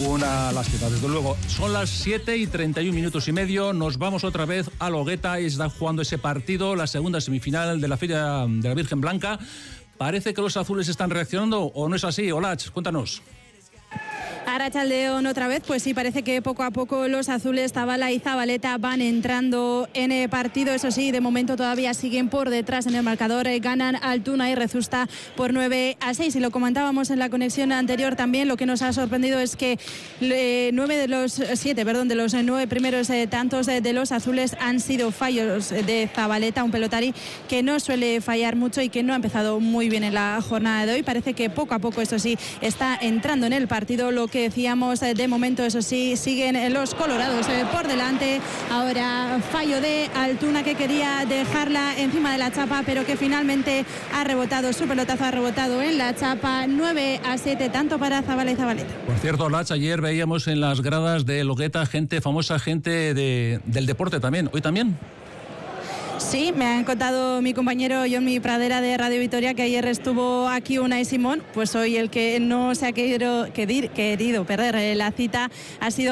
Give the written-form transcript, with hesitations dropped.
Una lástima, desde luego. Son las 7:31 Nos vamos otra vez a Logueta y está jugando ese partido, la segunda semifinal de la Feria de la Virgen Blanca. Parece que los azules están reaccionando, ¿o no es así? Olach, cuéntanos. Arratsaldeon otra vez, pues sí, parece que poco a poco los azules, Zabala y Zabaleta, van entrando en el partido. Eso sí, de momento todavía siguen por detrás en el marcador. Ganan Altuna y Rezusta por 9-6. Y lo comentábamos en la conexión anterior también, lo que nos ha sorprendido es que 9 de los 9 primeros tantos de los azules han sido fallos de Zabaleta, un pelotari que no suele fallar mucho y que no ha empezado muy bien en la jornada de hoy. Parece que poco a poco, eso sí, está entrando en el partido. Lo que decíamos, de momento, eso sí, siguen los colorados por delante. Ahora fallo de Altuna, que quería dejarla encima de la chapa, pero que finalmente ha rebotado, su pelotazo ha rebotado en la chapa. 9-7, tanto para Zabala y Zabaleta. Por cierto, Lach, ayer veíamos en las gradas de Logueta gente famosa, gente del deporte también. ¿Hoy también? Sí, me han contado mi compañero Jonmi Pradera de Radio Vitoria que ayer estuvo aquí Unai Simón. Pues hoy el que no se ha querido perder la cita ha sido